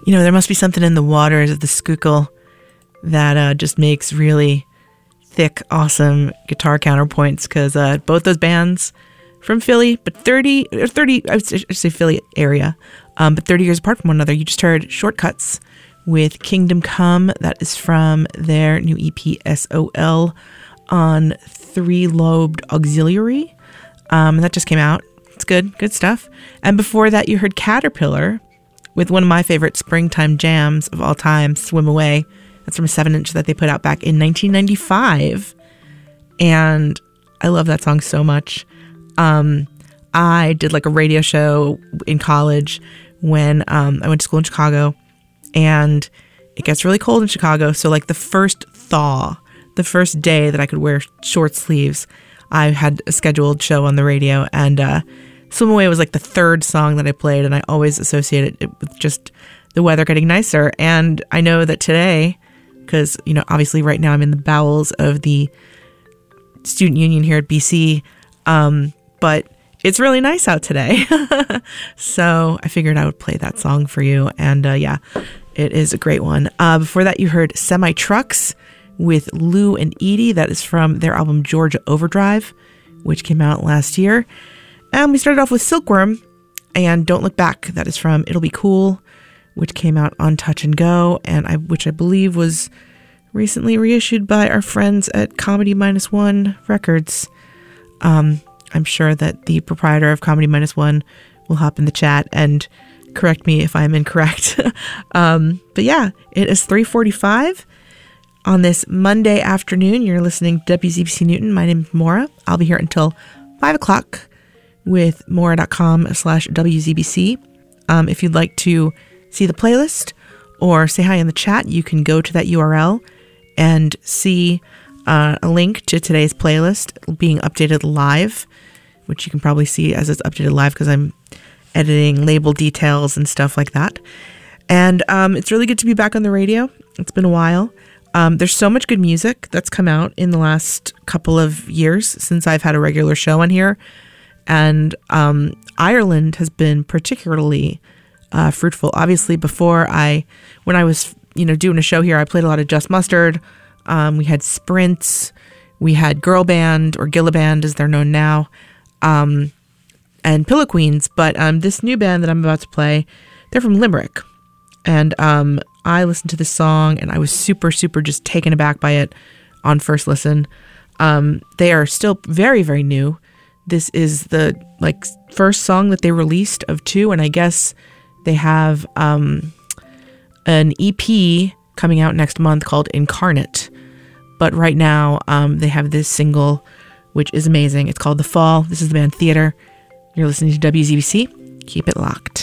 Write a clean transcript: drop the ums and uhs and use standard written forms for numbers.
There must be something in the waters of the Schuylkill that just makes really thick, awesome guitar counterpoints, because both those bands from Philly, but 30, I would say Philly area, but 30 years apart from one another. You just heard Shortcuts with Kingdom Come. That is from their new EP, SOL, on Three Lobed Auxiliary. And that just came out. It's good stuff. And before that, you heard Caterpillar with one of my favorite springtime jams of all time, Swim Away. That's from a 7-inch that they put out back in 1995. And I love that song so much. I did like a radio show in college when I went to school in Chicago, and it gets really cold in Chicago. So like the first thaw, the first day that I could wear short sleeves, I had a scheduled show on the radio, and Swim Away was like the third song that I played, and I always associated it with just the weather getting nicer. And I know that today, because, obviously right now I'm in the bowels of the student union here at BC, but it's really nice out today. So I figured I would play that song for you. And yeah, it is a great one. Before that, you heard Semi Trucks with Lou and Edie. That is from their album Georgia Overdrive, which came out last year. And we started off with Silkworm and Don't Look Back. That is from It'll Be Cool, which came out on Touch and Go, and which I believe was recently reissued by our friends at Comedy Minus One Records. I'm sure that the proprietor of Comedy Minus One will hop in the chat and correct me if I'm incorrect. But yeah, it is 3:45 on this Monday afternoon. You're listening to WZBC Newton. My name is Maura. I'll be here until 5 o'clock with Maura.com/WZBC. If you'd like to see the playlist or say hi in the chat, you can go to that URL and see a link to today's playlist being updated live, which you can probably see as it's updated live because I'm editing label details and stuff like that. And it's really good to be back on the radio. It's been a while. There's so much good music that's come out in the last couple of years since I've had a regular show on here. And Ireland has been particularly fruitful. Obviously, when I was doing a show here, I played a lot of Just Mustard. We had Sprints, we had Girl Band, or Gilla Band as they're known now, and Pillow Queens. But this new band that I'm about to play, they're from Limerick. And I listened to this song and I was super, super just taken aback by it on first listen. They are still very, very new. This is the first song that they released of 2, and I guess they have an EP coming out next month called Incarnate. But right now, they have this single, which is amazing. It's called The Fall. This is the band Theater. You're listening to WZBC. Keep it locked.